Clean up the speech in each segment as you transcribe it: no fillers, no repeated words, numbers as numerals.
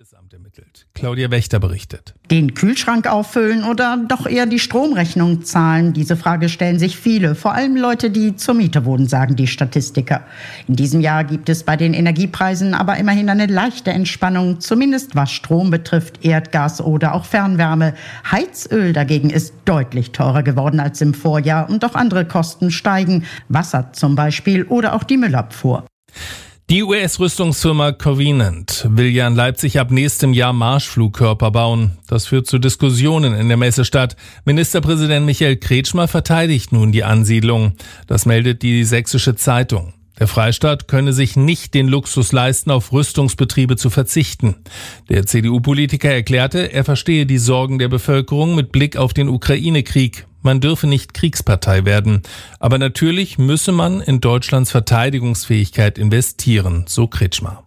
Bundesamt ermittelt. Claudia Wächter berichtet. Den Kühlschrank auffüllen oder doch eher die Stromrechnung zahlen? Diese Frage stellen sich viele, vor allem Leute, die zur Miete wohnen, sagen die Statistiker. In diesem Jahr gibt es bei den Energiepreisen aber immerhin eine leichte Entspannung, zumindest was Strom betrifft, Erdgas oder auch Fernwärme. Heizöl dagegen ist deutlich teurer geworden als im Vorjahr und auch andere Kosten steigen, Wasser zum Beispiel oder auch die Müllabfuhr. Die US-Rüstungsfirma Covenant will ja in Leipzig ab nächstem Jahr Marschflugkörper bauen. Das führt zu Diskussionen in der Messestadt. Ministerpräsident Michael Kretschmer verteidigt nun die Ansiedlung. Das meldet die Sächsische Zeitung. Der Freistaat könne sich nicht den Luxus leisten, auf Rüstungsbetriebe zu verzichten. Der CDU-Politiker erklärte, er verstehe die Sorgen der Bevölkerung mit Blick auf den Ukraine-Krieg. Man dürfe nicht Kriegspartei werden. Aber natürlich müsse man in Deutschlands Verteidigungsfähigkeit investieren, so Kretschmer.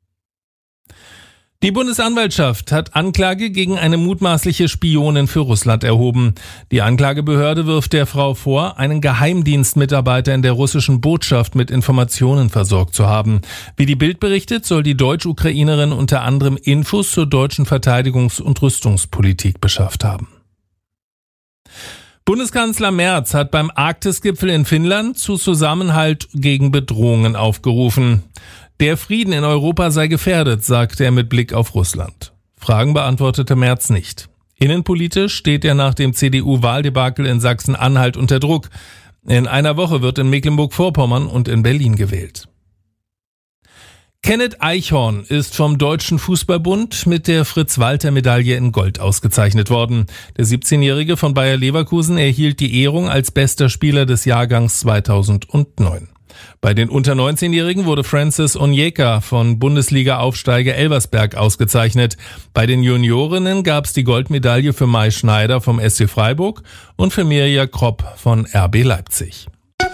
Die Bundesanwaltschaft hat Anklage gegen eine mutmaßliche Spionin für Russland erhoben. Die Anklagebehörde wirft der Frau vor, einen Geheimdienstmitarbeiter in der russischen Botschaft mit Informationen versorgt zu haben. Wie die Bild berichtet, soll die Deutsch-Ukrainerin unter anderem Infos zur deutschen Verteidigungs- und Rüstungspolitik beschafft haben. Bundeskanzler Merz hat beim Arktisgipfel in Finnland zu Zusammenhalt gegen Bedrohungen aufgerufen. Der Frieden in Europa sei gefährdet, sagte er mit Blick auf Russland. Fragen beantwortete Merz nicht. Innenpolitisch steht er nach dem CDU-Wahldebakel in Sachsen-Anhalt unter Druck. In einer Woche wird in Mecklenburg-Vorpommern und in Berlin gewählt. Kenneth Eichhorn ist vom Deutschen Fußballbund mit der Fritz-Walter-Medaille in Gold ausgezeichnet worden. Der 17-Jährige von Bayer Leverkusen erhielt die Ehrung als bester Spieler des Jahrgangs 2009. Bei den unter 19-Jährigen wurde Francis Onyeka von Bundesliga-Aufsteiger Elversberg ausgezeichnet. Bei den Juniorinnen gab es die Goldmedaille für Mai Schneider vom SC Freiburg und für Mirja Kropp von RB Leipzig.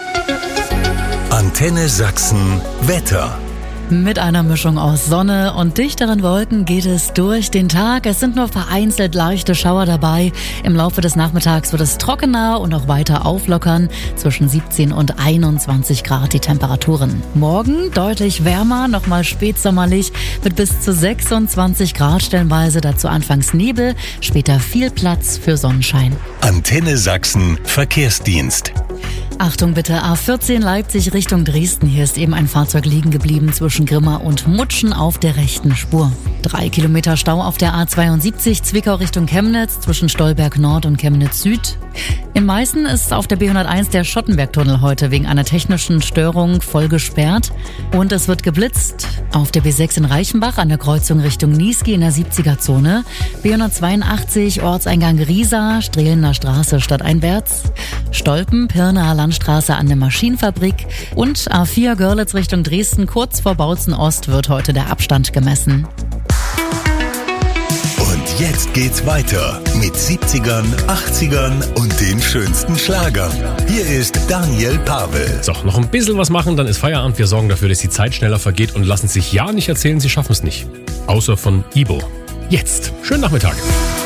Antenne Sachsen Wetter. Mit einer Mischung aus Sonne und dichteren Wolken geht es durch den Tag. Es sind nur vereinzelt leichte Schauer dabei. Im Laufe des Nachmittags wird es trockener und auch weiter auflockern. Zwischen 17 und 21 Grad die Temperaturen. Morgen deutlich wärmer, nochmal spätsommerlich mit bis zu 26 Grad stellenweise. Dazu anfangs Nebel, später viel Platz für Sonnenschein. Antenne Sachsen Verkehrsdienst. Achtung bitte, A14 Leipzig Richtung Dresden. Hier ist eben ein Fahrzeug liegen geblieben zwischen Grimma und Mutschen auf der rechten Spur. 3 Kilometer Stau auf der A72 Zwickau Richtung Chemnitz zwischen Stolberg Nord und Chemnitz Süd. In Meißen ist auf der B101 der Schottenbergtunnel heute wegen einer technischen Störung voll gesperrt. Und es wird geblitzt auf der B6 in Reichenbach an der Kreuzung Richtung Niesky in der 70er-Zone. B182 Ortseingang Riesa, Strehlener Straße stadteinwärts. Stolpen, Pirnaer Landstraße an der Maschinenfabrik. Und A4 Görlitz Richtung Dresden kurz vor Bautzen Ost wird heute der Abstand gemessen. Und jetzt geht's weiter mit 70ern, 80ern und den schönsten Schlagern. Hier ist Daniel Pavel. So, noch ein bisschen was machen, dann ist Feierabend. Wir sorgen dafür, dass die Zeit schneller vergeht und lassen sich ja nicht erzählen, sie schaffen es nicht. Außer von Ibo. Jetzt. Schönen Nachmittag.